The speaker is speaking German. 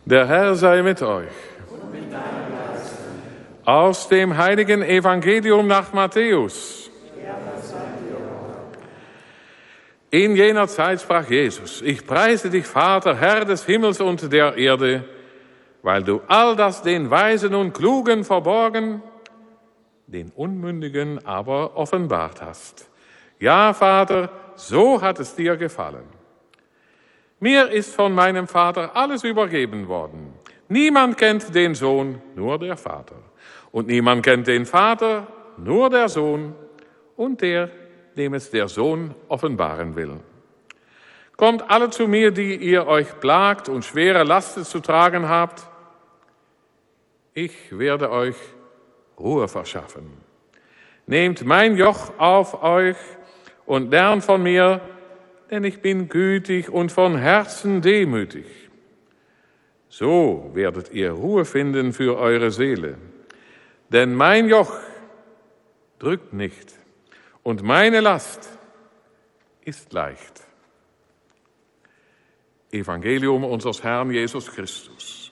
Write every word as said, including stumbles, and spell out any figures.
Der Herr sei mit euch. Aus dem heiligen Evangelium nach Matthäus. In jener Zeit sprach Jesus: Ich preise dich, Vater, Herr des Himmels und der Erde, weil du all das den Weisen und Klugen verborgen, den Unmündigen aber offenbart hast. Ja, Vater, so hat es dir gefallen. Mir ist von meinem Vater alles übergeben worden. Niemand kennt den Sohn, nur der Vater. Und niemand kennt den Vater, nur der Sohn und der, dem es der Sohn offenbaren will. Kommt alle zu mir, die ihr euch plagt und schwere Lasten zu tragen habt. Ich werde euch Ruhe verschaffen. Nehmt mein Joch auf euch und lernt von mir, denn ich bin gütig und von Herzen demütig. So werdet ihr Ruhe finden für eure Seele. Denn mein Joch drückt nicht und meine Last ist leicht. Evangelium unseres Herrn Jesus Christus.